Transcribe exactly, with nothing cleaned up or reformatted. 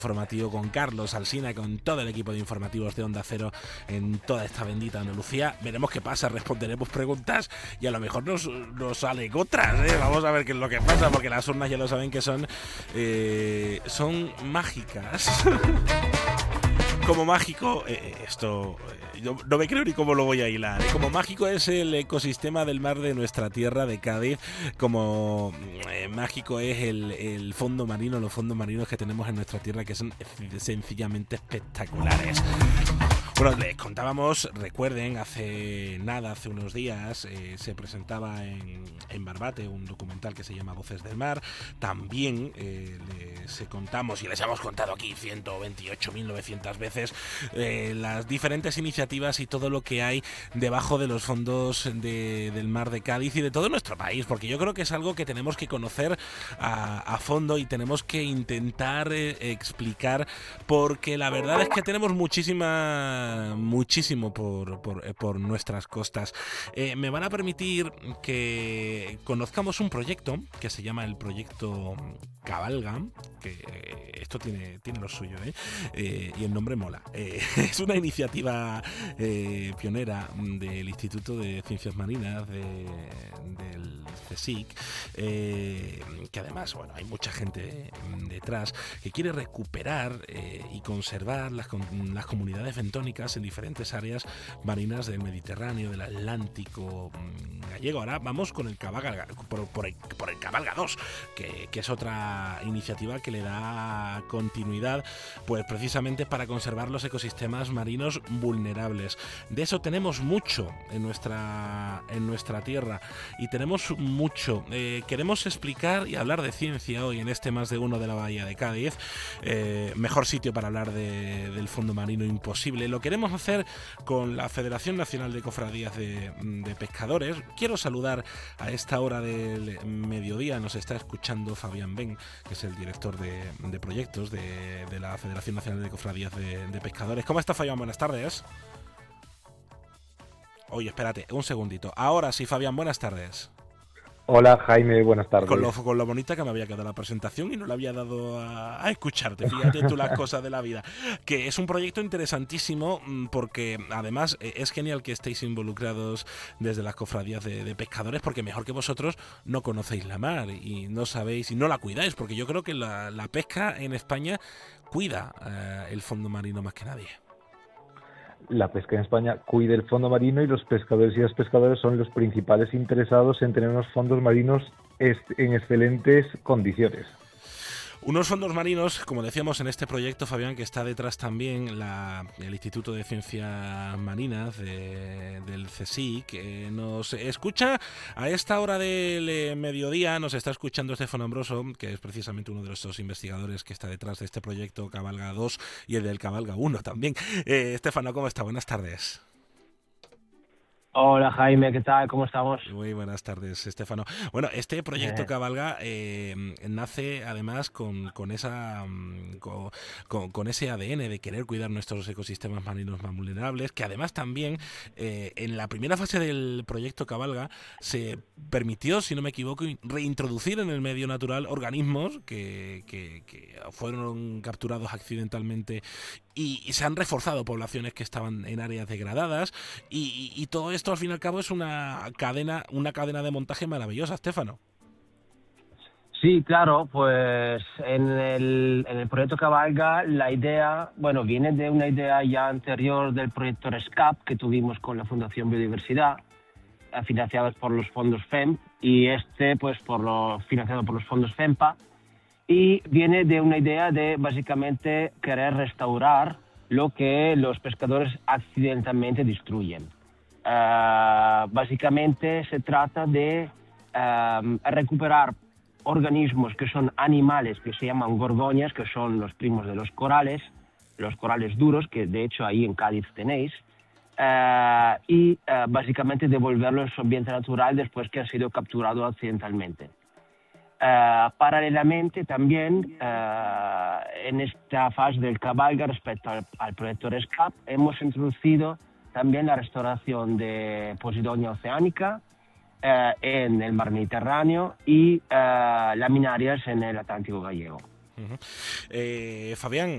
Informativo con Carlos Alsina, con todo el equipo de informativos de Onda Cero en toda esta bendita Andalucía. Veremos qué pasa, responderemos preguntas y a lo mejor nos, nos salen otras, ¿eh? Vamos a ver qué es lo que pasa, porque las urnas ya lo saben que son eh, son mágicas. Como mágico, eh, esto eh, yo no me creo ni cómo lo voy a hilar. ¿eh? Como mágico es el ecosistema del mar de nuestra tierra, de Cádiz. Como eh, mágico es el, el fondo marino, los fondos marinos que tenemos en nuestra tierra, que son sencillamente espectaculares. Bueno, les contábamos, recuerden, hace nada, hace unos días, eh, se presentaba en, en Barbate un documental que se llama Voces del Mar. También eh, les contamos, y les hemos contado aquí ciento veintiocho mil novecientas veces, eh, las diferentes iniciativas y todo lo que hay debajo de los fondos de, del mar de Cádiz y de todo nuestro país, porque yo creo que es algo que tenemos que conocer a, a fondo y tenemos que intentar eh, explicar, porque la verdad es que tenemos muchísima muchísimo por, por, por nuestras costas. Eh, me van a permitir que conozcamos un proyecto que se llama el proyecto Cabalga, que eh, esto tiene, tiene lo suyo, ¿eh? Eh, y el nombre mola. Eh, es una iniciativa eh, pionera del Instituto de Ciencias Marinas de, del CSIC, eh, que además, bueno, hay mucha gente detrás que quiere recuperar eh, y conservar las, las comunidades bentónicas en diferentes áreas marinas del Mediterráneo, del Atlántico gallego. Ahora vamos con el Cabalga, por, por, el, por el Cabalga dos, que, que es otra iniciativa que le da continuidad, pues precisamente para conservar los ecosistemas marinos vulnerables. De eso tenemos mucho en nuestra, en nuestra tierra y tenemos mucho. Eh, queremos explicar y hablar de ciencia hoy en este Más de Uno de la Bahía de Cádiz. Eh, mejor sitio para hablar de, del fondo marino imposible. Lo queremos hacer con la Federación Nacional de Cofradías de, de Pescadores. Quiero saludar a esta hora del mediodía. Nos está escuchando Fabián Ben, que es el director de, de proyectos de, de la Federación Nacional de Cofradías de, de Pescadores. ¿Cómo está, Fabián? Buenas tardes. Oye, espérate, un segundito. Ahora sí, Fabián, buenas tardes. Hola, Jaime, buenas tardes. Con lo, con lo bonita que me había quedado la presentación y no la había dado a, a escucharte, fíjate tú las cosas de la vida. Que es un proyecto interesantísimo porque además es genial que estéis involucrados desde las cofradías de, de pescadores, porque mejor que vosotros no conocéis la mar y no sabéis y no la cuidáis, porque yo creo que la, la pesca en España cuida eh, el fondo marino más que nadie. La pesca en España cuida el fondo marino y los pescadores y las pescadoras son los principales interesados en tener unos fondos marinos est- en excelentes condiciones. Unos fondos marinos, como decíamos en este proyecto, Fabián, que está detrás también la, el Instituto de Ciencias Marinas de, del CSIC, que nos escucha a esta hora del mediodía, nos está escuchando Estefano Ambroso, que es precisamente uno de los dos investigadores que está detrás de este proyecto Cabalga dos y el del Cabalga uno también. Eh, Estefano, ¿cómo está? Buenas tardes. Hola Jaime, ¿qué tal? ¿Cómo estamos? Muy buenas tardes, Estefano. Bueno, este proyecto Eh. Cabalga eh, nace además con, con esa con, con, con ese A D N de querer cuidar nuestros ecosistemas marinos más vulnerables, que además también eh, en la primera fase del proyecto Cabalga se permitió, si no me equivoco, reintroducir en el medio natural organismos que, que, que fueron capturados accidentalmente y, y se han reforzado poblaciones que estaban en áreas degradadas y, y, y todo esto esto al fin y al cabo es una cadena, una cadena de montaje maravillosa, Estefano. Sí, claro, pues en el, en el proyecto Cabalga la idea, bueno, viene de una idea ya anterior del proyecto RESCAP que tuvimos con la Fundación Biodiversidad, financiados por los fondos F E M, y este pues por lo, financiado por los fondos FEMPA, y viene de una idea de básicamente querer restaurar lo que los pescadores accidentalmente destruyen. Uh, básicamente se trata de uh, recuperar organismos que son animales que se llaman gorgoñas, que son los primos de los corales, los corales duros, que de hecho ahí en Cádiz tenéis, uh, y uh, básicamente devolverlos a su ambiente natural después que han sido capturados accidentalmente. Uh, paralelamente también uh, en esta fase del Cabalga respecto al, al proyecto RESCAP hemos introducido también la restauración de Posidonia oceánica eh, en el mar Mediterráneo y eh, laminarias en el Atlántico gallego. Uh-huh. eh, Fabián,